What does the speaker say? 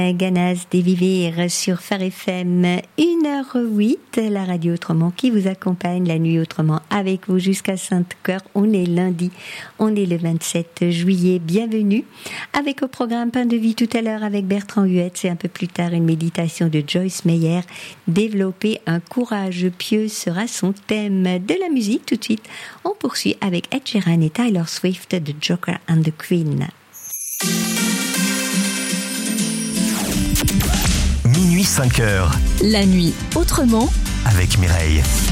Ganas des Vivir sur Phare FM 1h08, la radio autrement qui vous accompagne la nuit autrement avec vous jusqu'à Sainte-Cœur. On est lundi, on est le 27 juillet. Bienvenue avec au programme Pain de vie tout à l'heure avec Bertrand Huette et un peu plus tard une méditation de Joyce Meyer. Développer un courage pieux sera son thème. De la musique tout de suite, on poursuit avec Ed Sheeran et Taylor Swift de Joker and the Queen. Minuit 5h. La nuit autrement avec Mireille.